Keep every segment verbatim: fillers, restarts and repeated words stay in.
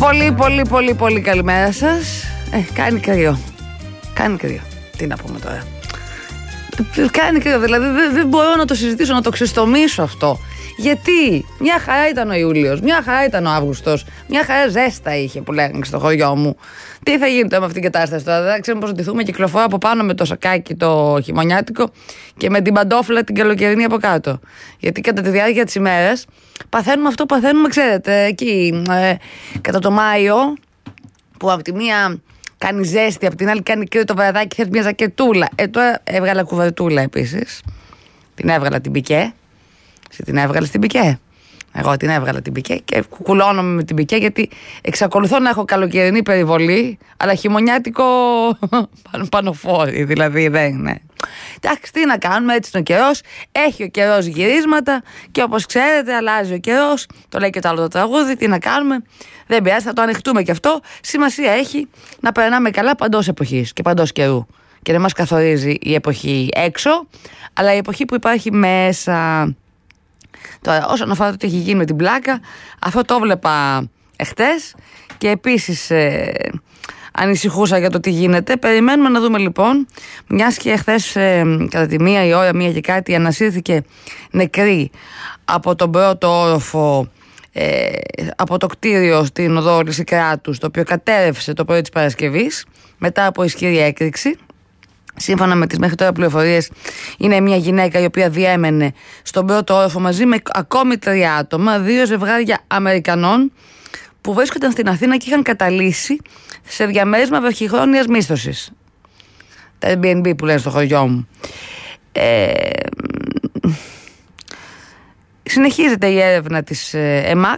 Πολύ, πολύ, πολύ, πολύ καλημέρα σας. Ε, κάνει κρύο. Κάνει κρύο. Τι να πούμε τώρα. Κάνει κρύο, δηλαδή δεν, δεν μπορώ να το συζητήσω, να το ξεστομίσω αυτό. Γιατί μια χαρά ήταν ο Ιούλιος, μια χαρά ήταν ο Αύγουστος, μια χαρά ζέστα είχε που λέγανε στο χωριό μου. Τι θα γίνει τώρα με αυτήν την κατάσταση τώρα, δεν ξέρουμε πώς θα ντυθούμε. Κυκλοφορώ από πάνω με το σακάκι το χειμωνιάτικο και με την παντόφλα την καλοκαιρινή από κάτω. Γιατί κατά τη διάρκεια της ημέρας παθαίνουμε αυτό που παθαίνουμε, ξέρετε, εκεί ε, κατά το Μάιο, που από τη μία κάνει ζέστη, από την άλλη κάνει κρύο το βραδάκι, θες μια ζακετούλα. Ε, τώρα έβγαλα κουβερτούλα επίσης. Την έβγαλα την πικέ. Εσύ την έβγαλες την πικέ. Εγώ την έβγαλα την πικέ και κουκουλώνομαι με την πικέ, γιατί εξακολουθώ να έχω καλοκαιρινή περιβολή, αλλά χειμωνιάτικο πανοφόρι, δηλαδή δεν είναι. Εντάξει, τι να κάνουμε, έτσι είναι ο καιρός. Έχει ο καιρός γυρίσματα και όπως ξέρετε, αλλάζει ο καιρός. Το λέει και το άλλο το τραγούδι. Τι να κάνουμε, δεν πειράζει, θα το ανοιχτούμε και αυτό. Σημασία έχει να περνάμε καλά παντός εποχής και παντός καιρού. Και δεν μας καθορίζει η εποχή έξω, αλλά η εποχή που υπάρχει μέσα. Τώρα, όσον αφορά το τι έχει γίνει με την πλάκα, αυτό το βλέπα εχθές και επίσης ε, ανησυχούσα για το τι γίνεται. Περιμένουμε να δούμε λοιπόν, μιας και εχθές ε, κατά τη μία η ώρα, μία και κάτι, ανασύρθηκε νεκρή από τον πρώτο όροφο, ε, από το κτίριο στην οδό Λυσικράτους, το οποίο κατέρευσε το πρωί της Παρασκευής μετά από ισχυρή έκρηξη. Σύμφωνα με τις μέχρι τώρα πληροφορίες, είναι μια γυναίκα η οποία διέμενε στον πρώτο όροφο μαζί με ακόμη τρία άτομα, δύο ζευγάρια Αμερικανών που βρίσκονταν στην Αθήνα και είχαν καταλύσει σε διαμέρισμα βραχυχρόνιας μίσθωσης. Τα Airbnb που λένε στο χωριό μου. Ε, συνεχίζεται η έρευνα της ΕΜΑΚ.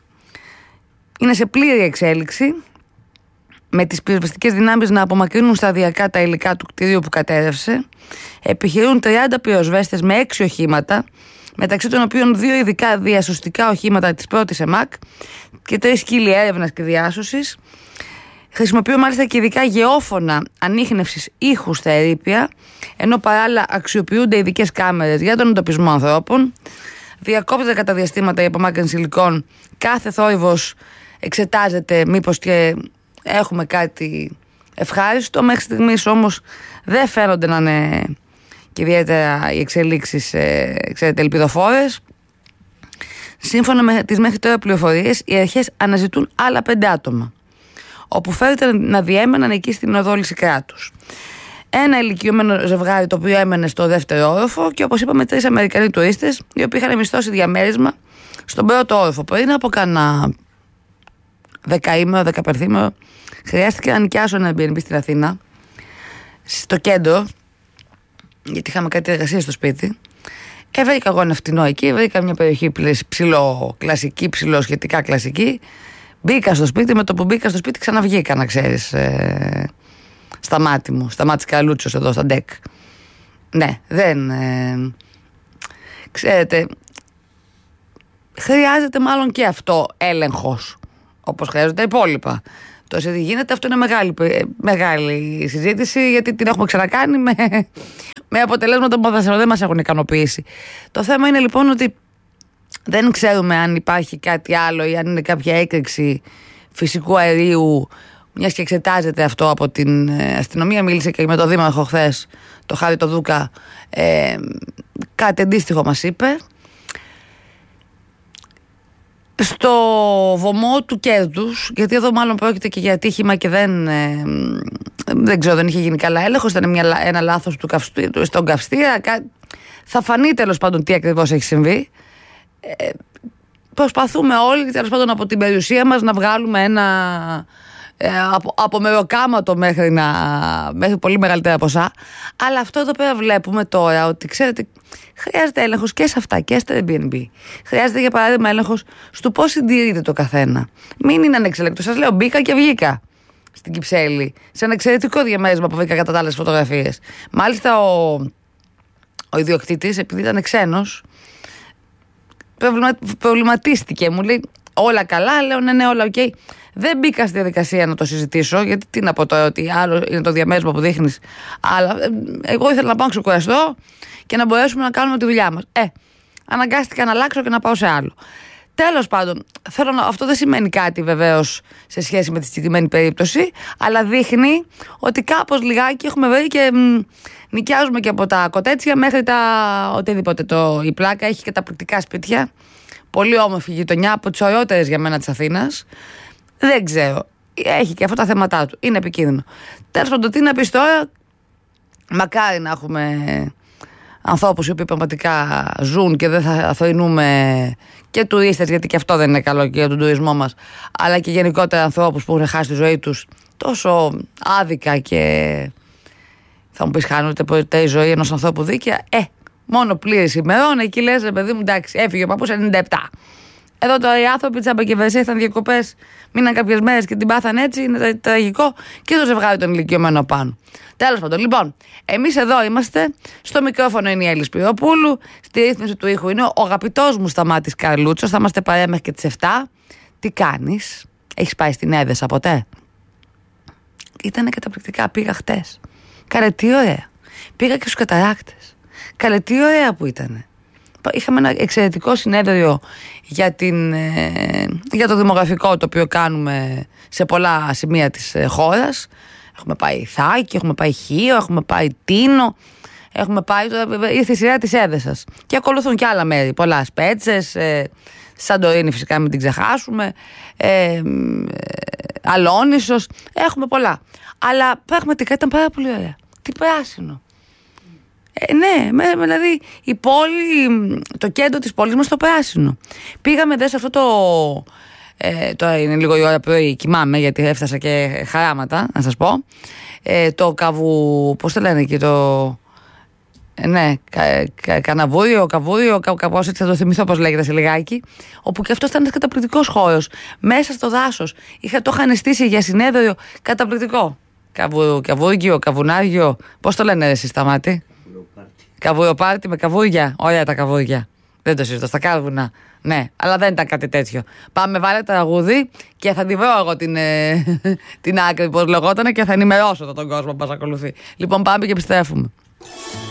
Είναι σε πλήρη εξέλιξη, με τις πυροσβεστικές δυνάμεις να απομακρύνουν σταδιακά τα υλικά του κτηρίου που κατέρευσε. Επιχειρούν τριάντα πυροσβέστες με έξι οχήματα, μεταξύ των οποίων δύο ειδικά διασωστικά οχήματα της πρώτης ΕΜΑΚ και τρεις σκύλοι έρευνας και διάσωσης. Χρησιμοποιούν μάλιστα και ειδικά γεώφωνα ανίχνευσης ήχου στα ερείπια, ενώ παράλληλα αξιοποιούνται ειδικές κάμερες για τον εντοπισμό ανθρώπων. Διακόπτεται κατά διαστήματα η απομάκρυνση υλικών. Κάθε θόρυβος εξετάζεται μήπως και έχουμε κάτι ευχάριστο. Μέχρι στιγμής όμως δεν φαίνονται να είναι και ιδιαίτερα οι εξελίξεις ε, ξέρετε, ελπιδοφόρες. Σύμφωνα με τις μέχρι τώρα πληροφορίες, οι αρχές αναζητούν άλλα πέντε άτομα, όπου φέρεται να διέμεναν εκεί στην οδό Λυσικράτους. Ένα ηλικιωμένο ζευγάρι το οποίο έμενε στο δεύτερο όροφο και, όπως είπαμε, τρεις Αμερικανοί τουρίστες οι οποίοι είχαν μισθώσει διαμέρισμα στον πρώτο όροφο. Πριν από κάνα δεκαήμερο, δεκαπενθήμερο, χρειάστηκε να νοικιάσω ένα Airbnb στην Αθήνα, στο κέντρο, γιατί είχαμε κάτι εργασία στο σπίτι. Ε, βρήκα εγώ ένα φτηνό εκεί, βρήκα μια περιοχή ψηλό κλασική, ψηλό σχετικά κλασική. Μπήκα στο σπίτι, με το που μπήκα στο σπίτι ξαναβγήκα, να ξέρεις, ε, στα μάτι μου, στα μάτι Καλούτσος εδώ, στα ντεκ. Ναι, δεν... Ε, ξέρετε, χρειάζεται μάλλον και αυτό έλεγχος, όπως χρειάζονται τα υπόλοιπα. Το σε τι γίνεται, αυτό είναι μεγάλη, μεγάλη συζήτηση, γιατί την έχουμε ξανακάνει με, με αποτελέσματα που δεν μας έχουν ικανοποιήσει. Το θέμα είναι λοιπόν ότι δεν ξέρουμε αν υπάρχει κάτι άλλο ή αν είναι κάποια έκρηξη φυσικού αερίου, μιας και εξετάζεται αυτό από την αστυνομία. Μίλησε και με το δήμαρχο χθες, το Χάρη το Δούκα, ε, κάτι αντίστοιχο μας είπε. Στο βωμό του κέρδους, γιατί εδώ μάλλον πρόκειται και για ατύχημα και δεν, ε, δεν ξέρω, δεν είχε γίνει καλά έλεγχος, ήταν μια, ένα λάθος του καυστή, στον καυστήρα. Θα φανεί τέλος πάντων τι ακριβώς έχει συμβεί. Ε, προσπαθούμε όλοι τέλος πάντων από την περιουσία μας να βγάλουμε ένα ε, από, από μεροκάματο μέχρι, να, μέχρι πολύ μεγαλύτερα ποσά. Αλλά αυτό εδώ πέρα βλέπουμε τώρα ότι, ξέρετε, χρειάζεται έλεγχος και σε αυτά και στα Airbnb. Χρειάζεται για παράδειγμα έλεγχος στο πώς συντηρείται το καθένα. Μην είναι ανεξέλεγκτο. Σας λέω, μπήκα και βγήκα στην Κυψέλη σε ένα εξαιρετικό διαμέρισμα που βρήκα κατά τα άλλες φωτογραφίες. Μάλιστα ο, ο ιδιοκτήτης, επειδή ήταν ξένος, προβληματίστηκε. Μου λέει όλα καλά, λέω ναι, ναι, όλα οκ. Okay. Δεν μπήκα στη διαδικασία να το συζητήσω, γιατί τι να πω τώρα, ότι άλλο είναι το διαμέρισμα που δείχνεις. Αλλά εγώ ήθελα να πάω να ξεκουραστώ και να μπορέσουμε να κάνουμε τη δουλειά μας. Ε, αναγκάστηκα να αλλάξω και να πάω σε άλλο. Τέλος πάντων, θέλω να, αυτό δεν σημαίνει κάτι βεβαίως σε σχέση με τη συγκεκριμένη περίπτωση, αλλά δείχνει ότι κάπως λιγάκι έχουμε βρει και μ, νοικιάζουμε και από τα κοτέτσια μέχρι τα οτιδήποτε. Το, η Πλάκα έχει καταπληκτικά σπίτια, πολύ όμορφη γειτονιά, από τις ωραιότερες για μένα της Αθήνας. Δεν ξέρω, έχει και αυτά τα θέματά του, είναι επικίνδυνο. Τέλος πάντων, τι να πεις τώρα, μακάρι να έχουμε ανθρώπους οι οποίοι πραγματικά ζουν και δεν θα αθωινούμε και τουρίστες, γιατί και αυτό δεν είναι καλό και για τον τουρισμό μας, αλλά και γενικότερα ανθρώπους που έχουν χάσει τη ζωή τους τόσο άδικα και θα μου πεις χάνεται ποτέ η ζωή ενός ανθρώπου δίκαια. Ε, μόνο πλήρης ημερών, εκεί λες, παιδί μου, εντάξει, έφυγε ο παππούς ενενήντα επτά. Εδώ τώρα οι άνθρωποι της Αμπακεβερσία ήταν διακοπές, μείναν κάποιες μέρες και την πάθαν έτσι, είναι τραγικό, και το ζευγάρι των ηλικιωμένων πάνω. Τέλος πάντων, λοιπόν, εμείς εδώ είμαστε. Στο μικρόφωνο είναι η Έλλη Σπυροπούλου. Στη ρύθμιση του ήχου είναι ο αγαπητός μου Σταμάτης Καρλούτσος. Θα είμαστε παρέα μέχρι και τις επτά. Τι κάνεις, έχεις πάει στην Έδεσα ποτέ? Ήτανε καταπληκτικά, πήγα χτες. Καλέ, τι ωραία. Πήγα και στους Καταράκτες. Καλέ, τι ωραία που ήτανε. Είχαμε ένα εξαιρετικό συνέδριο για, την, ε, για το δημογραφικό, το οποίο κάνουμε σε πολλά σημεία της ε, χώρας. Έχουμε πάει Ιθάκη, έχουμε πάει Χίο, έχουμε πάει Τίνο, έχουμε πάει, ήρθε η σειρά της Έδεσας. Και ακολουθούν και άλλα μέρη, πολλά, Σπέτσες, ε, Σαντορίνη φυσικά μην την ξεχάσουμε, ε, ε, Αλόνισσος, έχουμε πολλά. Αλλά πραγματικά ήταν πάρα πολύ ωραία. Τι πράσινο. Ε, ναι, με, δηλαδή η πόλη, το κέντρο της πόλης μας στο πράσινο. Πήγαμε δε σε αυτό το... Ε, τώρα είναι λίγο η ώρα πρωί, κοιμάμαι γιατί έφτασα και χαράματα, να σας πω. Ε, το καβου... πώς το λένε εκεί, το... Ε, ναι, κα, κα, καναβούριο, καβούριο, κα, κάπως έτσι θα το θυμηθώ πώς λέγεται σε λιγάκι. Όπου και αυτό ήταν ένας καταπληκτικός χώρος. Μέσα στο δάσος. Είχα, το είχαν στήσει για συνέδριο καταπληκτικό. Καβου, καβούργιο, καβουνάριο, πώς το λένε εσείς Σταμάτη? Καβουροπάρτι με καβούρια. Ωραία τα καβούρια. Δεν το συζητώ, στα κάρβουνα. Ναι, αλλά δεν ήταν κάτι τέτοιο. Πάμε, βάλε τραγούδι και θα τη βρω εγώ την, ε, την άκρη, πώς λεγότανε, και θα ενημερώσω τον κόσμο που μας ακολουθεί. Λοιπόν, πάμε και επιστρέφουμε.